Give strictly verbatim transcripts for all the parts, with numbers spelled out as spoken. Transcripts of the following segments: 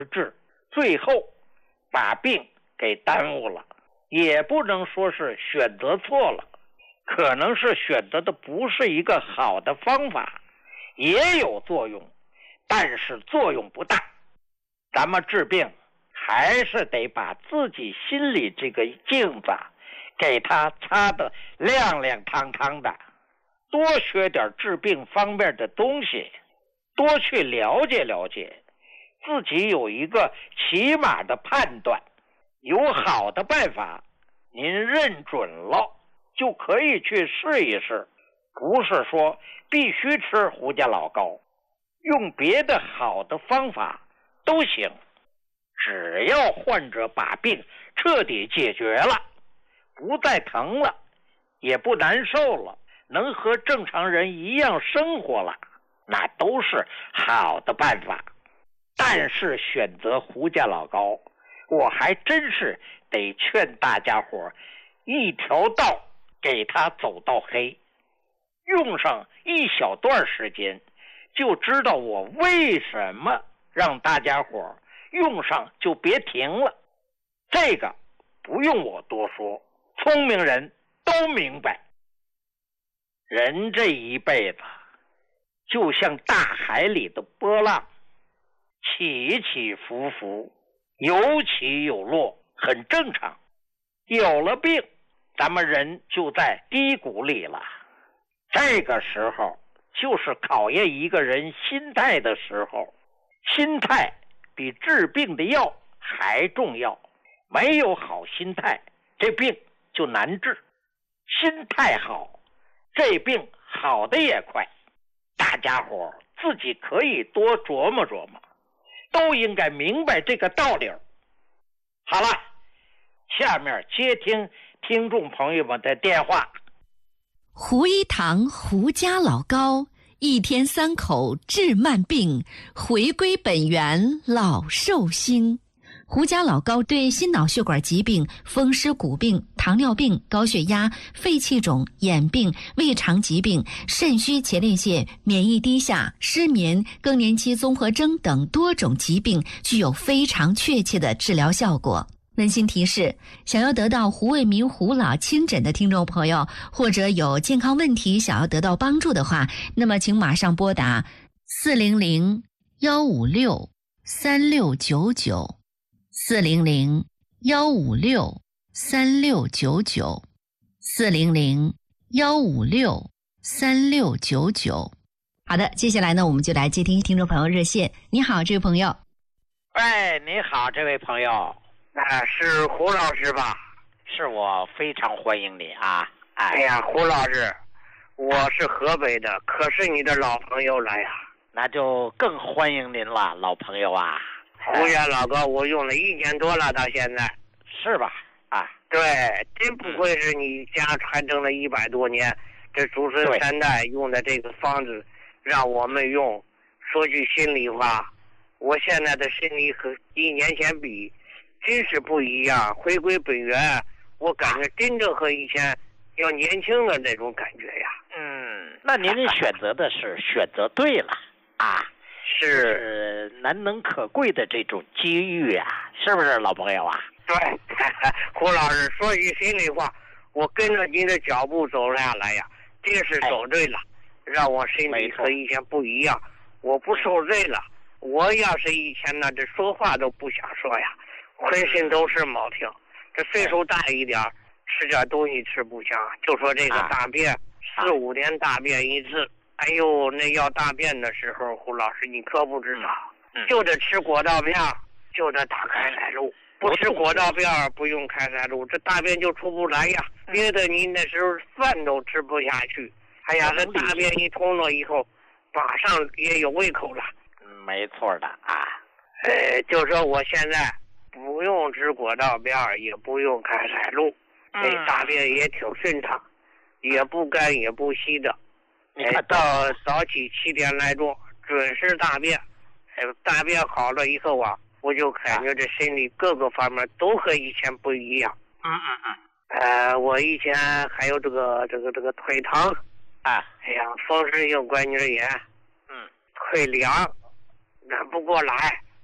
治，最后把病给耽误了。也不能说是选择错了，可能是选择的不是一个好的方法，也有作用，但是作用不大。咱们治病还是得把自己心里这个镜子给它擦得亮亮堂堂的，多学点治病方面的东西，多去了解了解，自己有一个起码的判断，有好的办法，您认准了就可以去试一试，不是说必须吃胡家老膏，用别的好的方法都行，只要患者把病彻底解决了，不再疼了，也不难受了，能和正常人一样生活了，那都是好的办法。但是选择胡家老膏，我还真是得劝大家伙一条道给他走到黑，用上一小段时间就知道我为什么让大家伙用上就别停了。这个不用我多说，聪明人都明白。人这一辈子就像大海里的波浪，起起伏伏，有起有落，很正常。有了病，咱们人就在低谷里了。这个时候就是考验一个人心态的时候，心态比治病的药还重要。没有好心态，这病就难治。心态好，这病好的也快。大家伙自己可以多琢磨琢磨，都应该明白这个道理。好了，下面接听听众朋友们的电话。 胡一堂胡家老膏，一天三口治慢病，回归本源老寿星。胡家老膏对心脑血管疾病、风湿骨病、糖尿病、高血压、肺气肿、眼病、胃肠疾病、肾虚前列腺、免疫低下、失眠、更年期综合征等多种疾病具有非常确切的治疗效果。温馨提示，想要得到胡卫民胡老亲诊的听众朋友，或者有健康问题想要得到帮助的话，那么请马上拨打四零零幺五六三六九九四零零幺五六三六九九四零零幺五六三六九九。好的，接下来呢，我们就来接听听众朋友热线。你好，这位朋友。 喂，你好，这位朋友。 啊，是胡老师吧？ 是我，非常欢迎你啊！哎, 哎呀，胡老师，我是河北的，可是你的老朋友了呀。 那就更欢迎您了，老朋友啊！ 胡家老膏我用了一年多了，到现在。 是吧？啊， 对，真不愧是你家传承了一百多年，这祖孙三代用的这个方子，让我们用。说句心里话，我现在的身体和一年前比，真是不一样，回归本源，我感觉真正和以前要年轻的那种感觉呀。 嗯，那您选择的是选择对了啊，是难能可贵的这种机遇啊，是不是老朋友啊？ 对，胡老师说句心里话，我跟着您的脚步走下来呀，真是走对了，哎、让我身体和以前不一样，我不受罪了。我要是以前呢，这说话都不想说呀。浑身都是毛病，这岁数大一点，吃点东西吃不香，就说这个大便，四五年大便一次。哎呦，那要大便的时候，胡老师你可不知道，就得吃果皂片，就得打开塞露，不吃果皂片不用开塞露，这大便就出不来呀。别的你那时候饭都吃不下去，哎呀，这大便一通了以后，马上也有胃口了。 没错的啊， 呃，就说我现在。不用吃果皂片，也不用开塞露，这、嗯、大便也挺顺畅，也不干也不稀的。你看到早起七点来钟准时大便，哎，大便好了以后啊，我就感觉这身体各个方面都和以前不一样。 嗯嗯嗯。 呃，我以前还有这个这个这个腿疼， 啊， 哎呀，风湿性关节炎， 嗯， 腿凉，忍不过来。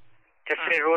这岁数